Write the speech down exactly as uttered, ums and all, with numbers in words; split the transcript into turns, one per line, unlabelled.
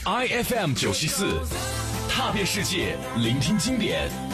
I F M 九七四，踏遍世界，聆听经典。